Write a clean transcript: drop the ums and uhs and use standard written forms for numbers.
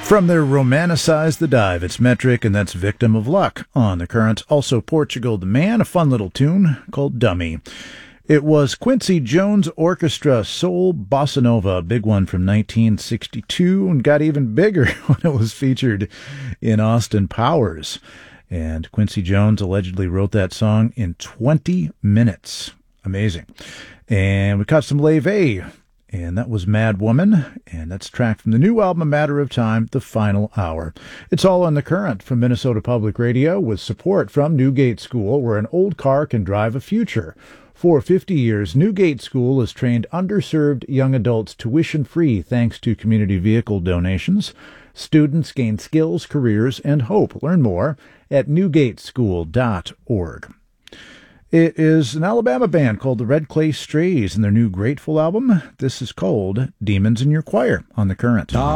From their Romanticize the Dive, it's Metric, and that's Victim of Luck on the Current. Also, Portugal the Man, a fun little tune called Dummy. It was Quincy Jones Orchestra, Soul Bossa Nova, a big one from 1962, and got even bigger when it was featured in Austin Powers. And Quincy Jones allegedly wrote that song in 20 minutes. Amazing. And we caught some Leve, and that was Mad Woman, and that's a track from the new album, A Matter of Time, The Final Hour. It's all on the Current from Minnesota Public Radio with support from Newgate School, where an old car can drive a future. For 50 years, Newgate School has trained underserved young adults tuition-free thanks to community vehicle donations. Students gain skills, careers, and hope. Learn more at newgateschool.org. It is an Alabama band called the Red Clay Strays and their new Grateful album. This is called Demons in Your Choir on the Current.